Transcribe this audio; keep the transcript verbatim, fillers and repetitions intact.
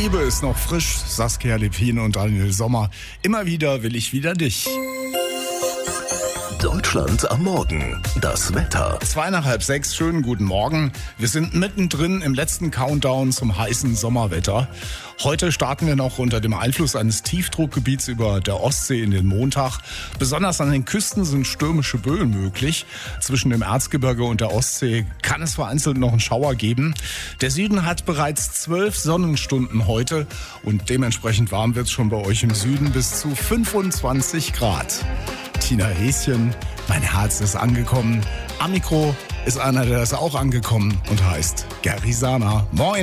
Liebe ist noch frisch, Saskia Lepine und Daniel Sommer. Immer wieder will ich wieder dich. Deutschland am Morgen. Das Wetter. Zwei nach halb sechs, schönen guten Morgen. Wir sind mittendrin im letzten Countdown zum heißen Sommerwetter. Heute starten wir noch unter dem Einfluss eines Tiefdruckgebiets über der Ostsee in den Montag. Besonders an den Küsten sind stürmische Böen möglich. Zwischen dem Erzgebirge und der Ostsee kann es vereinzelt noch einen Schauer geben. Der Süden hat bereits zwölf Sonnenstunden heute und dementsprechend warm wird es schon bei euch im Süden bis zu fünfundzwanzig Grad. Tina Häschen, mein Herz ist angekommen. Am Mikro ist einer, der ist auch angekommen und heißt Gary Sana. Moin!